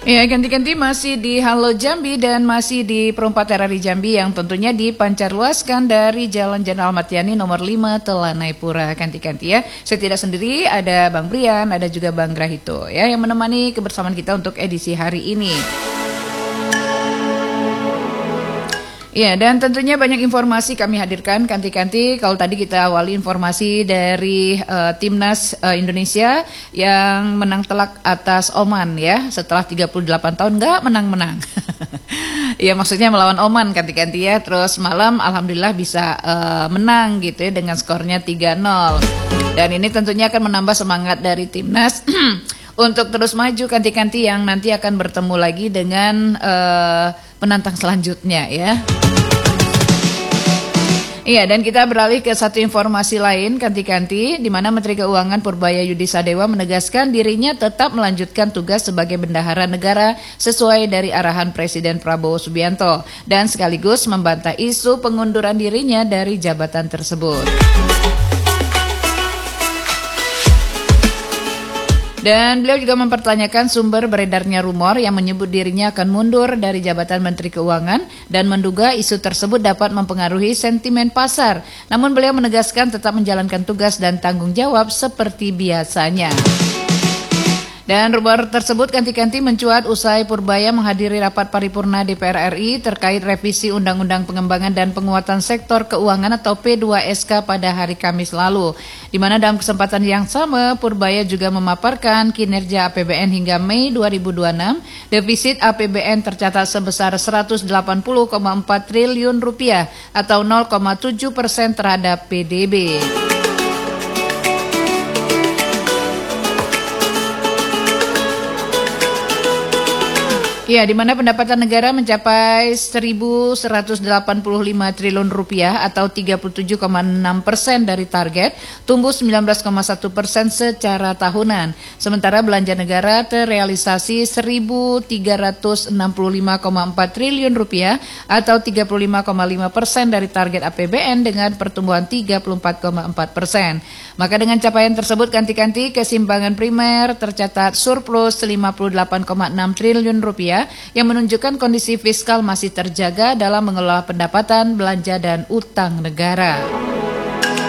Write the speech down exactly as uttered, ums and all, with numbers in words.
Ya, ganti-ganti masih di Halo Jambi dan masih di Perumpat R R I Jambi yang tentunya dipancarluaskan dari Jalan Jenderal Ahmad Yani nomor lima Telanai Pura. Ganti-ganti ya. Saya tidak sendiri, ada Bang Brian, ada juga Bang Grahito ya yang menemani kebersamaan kita untuk edisi hari ini. Ya, dan tentunya banyak informasi kami hadirkan kanti-kanti. Kalau tadi kita awali informasi dari uh, Timnas uh, Indonesia yang menang telak atas Oman ya, setelah tiga puluh delapan tahun nggak menang-menang. Ya, maksudnya melawan Oman kanti-kanti ya. Terus malam alhamdulillah bisa uh, menang gitu ya dengan skornya tiga nol. Dan ini tentunya akan menambah semangat dari Timnas untuk terus maju kanti-kanti yang nanti akan bertemu lagi dengan uh, penantang selanjutnya ya. Iya, dan kita beralih ke satu informasi lain kanti-kanti, di mana Menteri Keuangan Purbaya Yudi Sadewa menegaskan dirinya tetap melanjutkan tugas sebagai bendahara negara sesuai dari arahan Presiden Prabowo Subianto dan sekaligus membantah isu pengunduran dirinya dari jabatan tersebut. Dan beliau juga mempertanyakan sumber beredarnya rumor yang menyebut dirinya akan mundur dari jabatan Menteri Keuangan dan menduga isu tersebut dapat mempengaruhi sentimen pasar. Namun beliau menegaskan tetap menjalankan tugas dan tanggung jawab seperti biasanya. Dan rumor tersebut ganti-ganti mencuat usai Purbaya menghadiri rapat paripurna D P R R I terkait revisi Undang-Undang Pengembangan dan Penguatan Sektor Keuangan atau P dua S K pada hari Kamis lalu. Di mana dalam kesempatan yang sama Purbaya juga memaparkan kinerja A P B N hingga Mei dua ribu dua puluh enam, defisit A P B N tercatat sebesar seratus delapan puluh koma empat triliun rupiah atau nol koma tujuh persen terhadap P D B. Ya, di mana pendapatan negara mencapai seribu seratus delapan puluh lima triliun rupiah atau tiga puluh tujuh koma enam persen dari target, tumbuh sembilan belas koma satu persen secara tahunan. Sementara belanja negara terrealisasi seribu tiga ratus enam puluh lima koma empat triliun rupiah atau tiga puluh lima koma lima persen dari target A P B N dengan pertumbuhan tiga puluh empat koma empat persen. Maka dengan capaian tersebut ganti-ganti keseimbangan primer tercatat surplus lima puluh delapan koma enam triliun rupiah yang menunjukkan kondisi fiskal masih terjaga dalam mengelola pendapatan, belanja, dan utang negara.